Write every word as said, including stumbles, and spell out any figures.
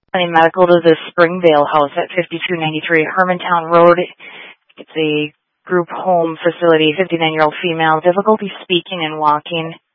Medical to the Springvale House at fifty-two ninety-three Hermantown Road. It's a group home facility, fifty-nine-year-old female, difficulty speaking and walking.